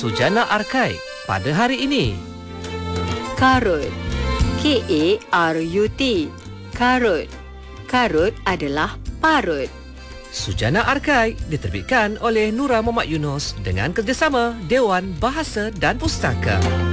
Sujana Arkai pada hari ini. Karut. K-A-R-U-T. Karut. Karut adalah parut. Sujana Arkai diterbitkan oleh Nura Muhammad Yunus dengan kerjasama Dewan Bahasa dan Pustaka.